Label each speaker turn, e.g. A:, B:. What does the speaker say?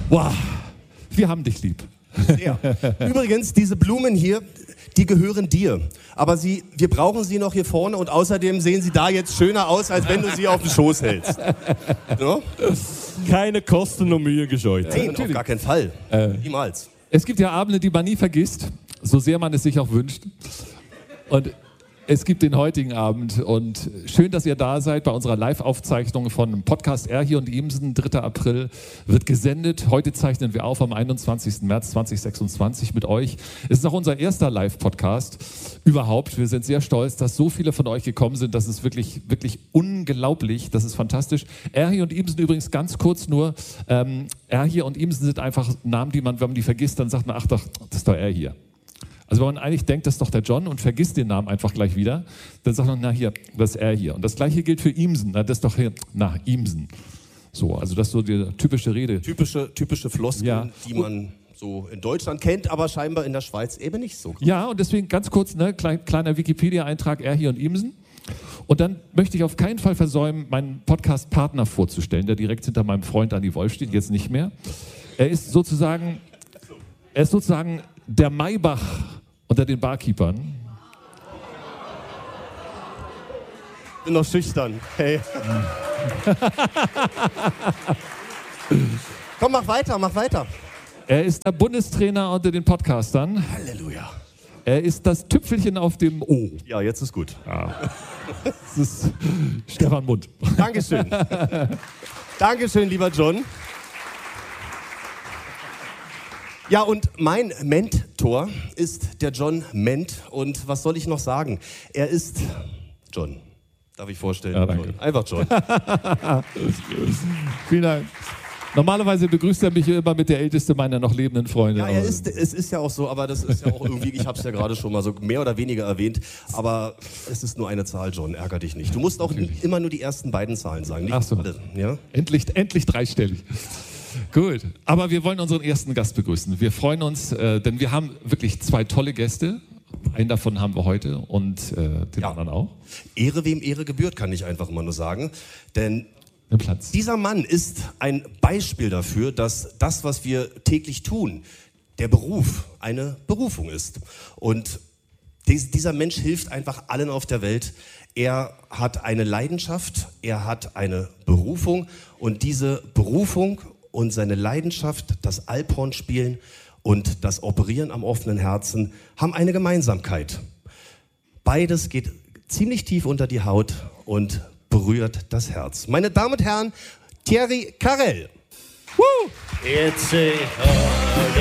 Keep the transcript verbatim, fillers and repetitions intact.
A: Wow, wir haben dich lieb.
B: Ja. Übrigens, diese Blumen hier, die gehören dir. Aber sie, wir brauchen sie noch hier vorne und außerdem sehen sie da jetzt schöner aus, als wenn du sie auf den Schoß hältst. So?
A: Keine Kosten und Mühe gescheut.
B: Nein, auf gar keinen Fall. Äh, Niemals.
A: Es gibt ja Abende, die man nie vergisst, so sehr man es sich auch wünscht. Und es gibt den heutigen Abend und schön, dass ihr da seid bei unserer Live-Aufzeichnung von Podcast R hier und Imsen. dritter April wird gesendet. Heute zeichnen wir auf am einundzwanzigsten März zweitausendsechsundzwanzig mit euch. Es ist auch unser erster Live-Podcast überhaupt. Wir sind sehr stolz, dass so viele von euch gekommen sind. Das ist wirklich, wirklich unglaublich. Das ist fantastisch. R hier und Imsen übrigens ganz kurz nur. Ähm, R hier und Imsen sind einfach Namen, die man, wenn man die vergisst, dann sagt man, ach doch, das ist doch R hier. Also wenn man eigentlich denkt, das ist doch der John und vergisst den Namen einfach gleich wieder, dann sagt man, na hier, das ist er hier. Und das Gleiche gilt für Imsen, na, das ist doch hier, na, Imsen. So, also das ist so die typische Rede.
B: Typische, typische Floskeln, ja, die man so in Deutschland kennt, aber scheinbar in der Schweiz eben nicht so.
A: Ja, und deswegen ganz kurz, ne, klein, kleiner Wikipedia-Eintrag, er hier und Imsen. Und dann möchte ich auf keinen Fall versäumen, meinen Podcast-Partner vorzustellen, der direkt hinter meinem Freund Andi Wolf steht, jetzt nicht mehr. Er ist sozusagen, er ist sozusagen der Maybach unter den Barkeepern.
B: Bin noch schüchtern. Hey. Komm, mach weiter, mach weiter.
A: Er ist der Bundestrainer unter den Podcastern.
B: Halleluja.
A: Er ist das Tüpfelchen auf dem O.
B: Ja, jetzt ist gut.
A: Ja. Das ist Stefan Mund.
B: Dankeschön. Dankeschön, lieber John. Ja, und mein Mentor ist der John Ment. Und was soll ich noch sagen? Er ist John. Darf ich vorstellen?
A: Ja, danke.
B: John. Einfach John.
A: Vielen Dank. Normalerweise begrüßt er mich immer mit der älteste meiner noch lebenden Freunde.
B: Ja, er ist, es ist ja auch so, aber das ist ja auch irgendwie, ich habe es ja gerade schon mal so mehr oder weniger erwähnt, aber es ist nur eine Zahl, John, ärger dich nicht. Du musst auch Natürlich. immer nur die ersten beiden Zahlen sagen, nicht
A: Ach so.
B: alle. Ja?
A: Endlich, endlich dreistellig. Gut, aber wir wollen unseren ersten Gast begrüßen. Wir freuen uns, äh, denn wir haben wirklich zwei tolle Gäste. Einen davon haben wir heute und äh, den
B: ja.
A: anderen auch.
B: Ehre wem Ehre gebührt, kann ich einfach immer nur sagen. Denn
A: Platz.
B: Dieser Mann ist ein Beispiel dafür, dass das, was wir täglich tun, der Beruf, eine Berufung ist. Und dies, dieser Mensch hilft einfach allen auf der Welt. Er hat eine Leidenschaft, er hat eine Berufung und diese Berufung und seine Leidenschaft, das Alphornspielen und das Operieren am offenen Herzen, haben eine Gemeinsamkeit. Beides geht ziemlich tief unter die Haut und berührt das Herz. Meine Damen und Herren, Thierry Carrel.
C: Woo! It's a